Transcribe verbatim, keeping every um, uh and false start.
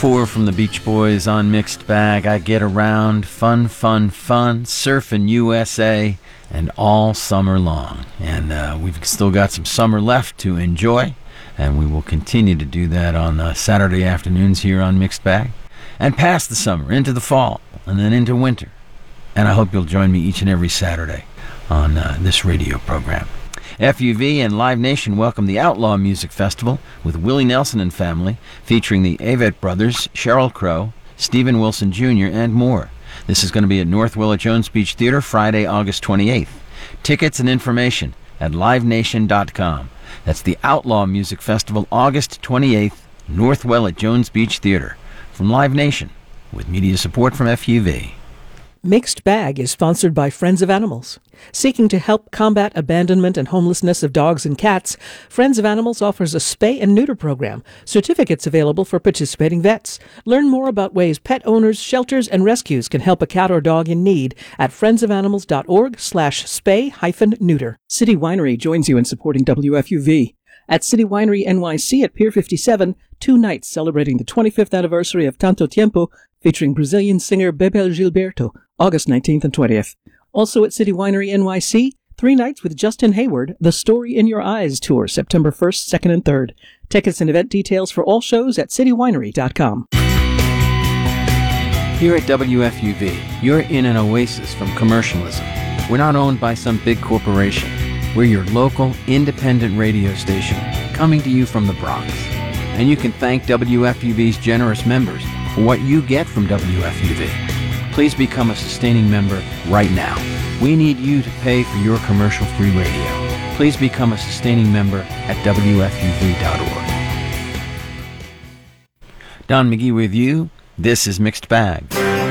four from the Beach Boys on Mixed Bag. I get around, fun, fun, fun, surfing U S A, and all summer long. And uh, we've still got some summer left to enjoy, and we will continue to do that on uh, Saturday afternoons here on Mixed Bag, and past the summer, into the fall, and then into winter. And I hope you'll join me each and every Saturday on uh, this radio program. F U V and Live Nation welcome the Outlaw Music Festival with Willie Nelson and family, featuring the Avett Brothers, Sheryl Crow, Stephen Wilson Junior, and more. This is going to be at North Willett Jones Beach Theater Friday, August twenty-eighth. Tickets and information at live nation dot com. That's the Outlaw Music Festival, August twenty-eighth, North Willett Jones Beach Theater. From Live Nation, with media support from F U V. Mixed Bag is sponsored by Friends of Animals. Seeking to help combat abandonment and homelessness of dogs and cats, Friends of Animals offers a spay and neuter program. Certificates available for participating vets. Learn more about ways pet owners, shelters, and rescues can help a cat or dog in need at friendsofanimals.org slash spay hyphen neuter. City Winery joins you in supporting W F U V. At City Winery N Y C at Pier fifty-seven, two nights celebrating the twenty-fifth anniversary of Tanto Tiempo, featuring Brazilian singer Bebel Gilberto, August nineteenth and twentieth. Also at City Winery N Y C, three nights with Justin Hayward, The Story in Your Eyes Tour, September first, second, and third. Tickets and event details for all shows at city winery dot com. Here at W F U V, you're in an oasis from commercialism. We're not owned by some big corporation. We're your local, independent radio station, coming to you from the Bronx. And you can thank W F U V's generous members for what you get from W F U V. Please become a sustaining member right now. We need you to pay for your commercial-free radio. Please become a sustaining member at W F U V dot org. Don McGee with you. This is Mixed Bag.